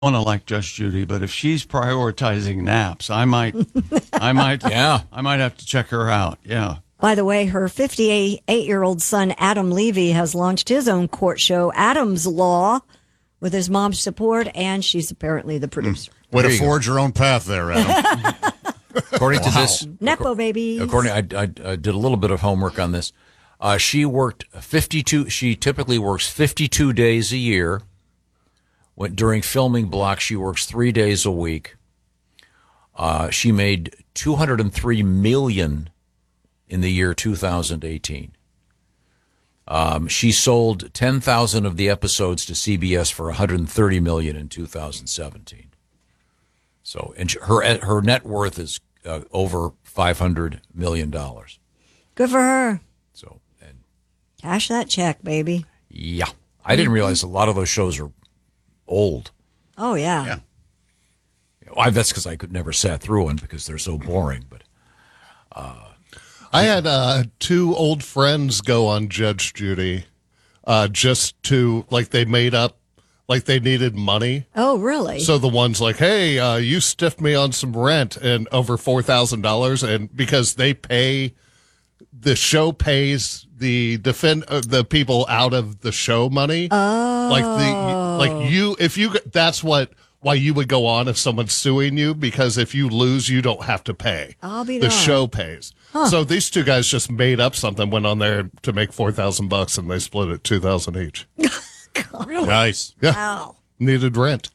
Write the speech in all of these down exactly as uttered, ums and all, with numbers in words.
want to like Just Judy, but if she's prioritizing naps, I might, I might, yeah, I might have to check her out. Yeah. By the way, her fifty-eight-year-old son, Adam Levy, has launched his own court show, Adam's Law, with his mom's support, and she's apparently the producer. Mm. Way to forge your own path there, Adam. According wow. to this, Nepo baby. According, I, I, I did a little bit of homework on this. Uh, she worked fifty-two. She typically works fifty-two days a year. When, during filming blocks, she works three days a week. Uh, she made two hundred three million dollars in the year two thousand eighteen. Um, she sold ten thousand of the episodes to C B S for one hundred thirty million dollars in two thousand seventeen. So, and her her net worth is uh, over five hundred million dollars. Good for her. So, and cash that check, baby. Yeah, I didn't realize a lot of those shows are old. Oh yeah. Yeah. Well, that's because I could never sat through one because they're so boring. But uh, I had uh, two old friends go on Judge Judy, uh, just to like they made up like they needed money. Oh really? So the one's like, "Hey, uh, you stiffed me on some rent and over four thousand dollars," and because they pay, the show pays the defend uh, the people out of the show money. Oh, like the like you if you that's what. Why you would go on if someone's suing you, because if you lose, you don't have to pay. I'll be the darned. show pays. Huh. So these two guys just made up something, went on there to make four thousand bucks, and they split it two thousand each. Really? Nice. Yeah. Wow. Needed rent.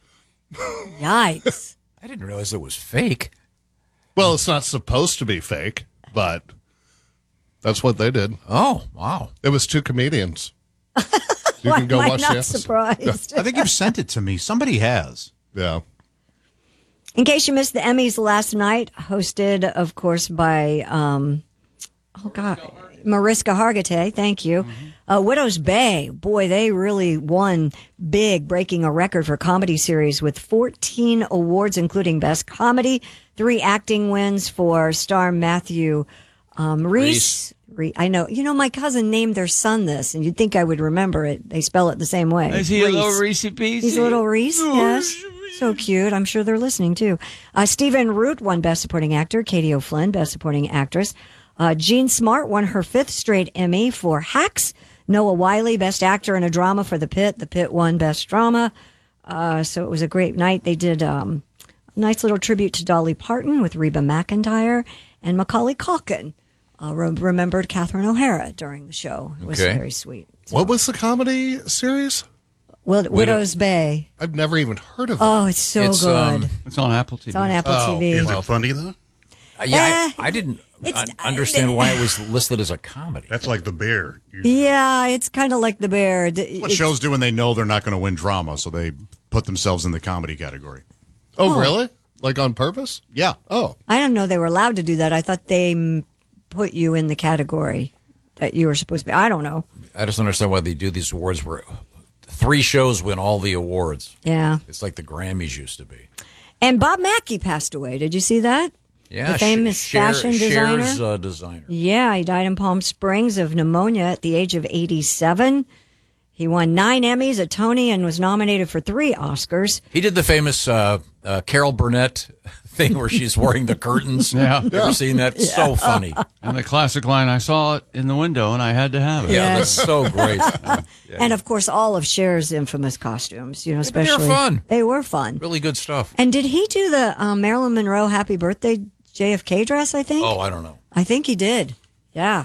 Yikes! I didn't realize it was fake. Well, it's not supposed to be fake, but that's what they did. Oh wow! It was two comedians. You Why can go am I watch not the episode. surprised? I think you've sent it to me. Somebody has. Yeah. In case you missed the Emmys last night, hosted, of course, by, um, oh, God, Mariska Hargitay. Thank you. Mm-hmm. Uh, Widow's Bay. Boy, they really won big, breaking a record for comedy series with fourteen awards, including Best Comedy, three acting wins for star Matthew um, Reese. Reese. I know. You know, my cousin named their son this, and you'd think I would remember it. They spell it the same way. Is he Reese. a little Reese piece? He's a little Reese, yes. So cute. I'm sure they're listening, too. Uh, Stephen Root won Best Supporting Actor. Katie O'Flynn, Best Supporting Actress. Uh, Jean Smart won her fifth straight Emmy for Hacks. Noah Wiley, Best Actor in a Drama for The Pit. The Pit won Best Drama. Uh, so it was a great night. They did um, a nice little tribute to Dolly Parton with Reba McEntire. And Macaulay Culkin uh, re- remembered Catherine O'Hara during the show. It was Okay. very sweet. So, What was the comedy series? Wid- Widow's Bay. I've never even heard of it. Oh, it's so It's, good. um, It's on Apple T V. It's on Apple Oh, T V. Is it funny, though? Uh, yeah, Eh, I, I didn't it's- un- understand why it was listed as a comedy. That's like The Bear. Yeah, it's kind of like The Bear. D- What it's- shows do when they know they're not going to win drama, so they put themselves in the comedy category. Oh, really? Like on purpose? Yeah. Oh. I don't know they were allowed to do that. I thought they mm, put you in the category that you were supposed to be. I don't know. I just don't understand why they do these awards where three shows win all the awards. Yeah. It's like the Grammys used to be. And Bob Mackie passed away. Did you see that? Yeah, The famous Cher- fashion designer? Cher's, uh, designer. Yeah, he died in Palm Springs of pneumonia at the age of eighty-seven. He won nine Emmys, a Tony, and was nominated for three Oscars. He did the famous uh, uh, Carol Burnett thing where she's wearing the curtains. Yeah. You ever seen that? It's so funny. And the classic line, I saw it in the window and I had to have it. Yeah, that's so great. And, of course, all of Cher's infamous costumes. You know, but they were especially fun. They were fun. Really good stuff. And did he do the um, Marilyn Monroe Happy Birthday J F K dress, I think? Oh, I don't know. I think he did. Yeah.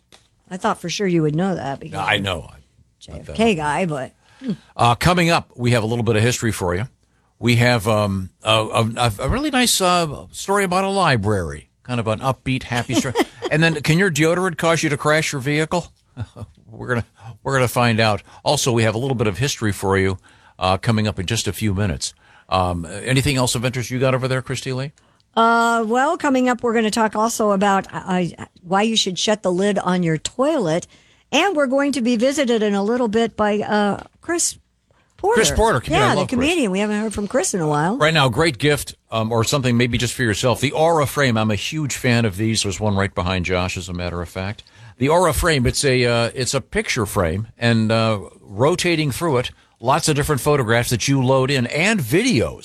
I thought for sure you would know that because I know. J F K guy, but Uh, coming up, we have a little bit of history for you. We have um, a, a, a really nice uh, story about a library, kind of an upbeat, happy story. And then, can your deodorant cause you to crash your vehicle? we're gonna we're gonna find out. Also, we have a little bit of history for you uh, coming up in just a few minutes. Um, anything else of interest you got over there, Christy Lee? Uh, well, coming up, we're going to talk also about uh, why you should shut the lid on your toilet. And we're going to be visited in a little bit by uh, Chris Porter. Chris Porter. Yeah, I Yeah, the love Chris. comedian. We haven't heard from Chris in a while. Right now, great gift um, or something maybe just for yourself. The Aura Frame. I'm a huge fan of these. There's one right behind Josh, as a matter of fact. The Aura Frame. It's a uh, it's a picture frame, and uh, rotating through it lots of different photographs that you load in and videos.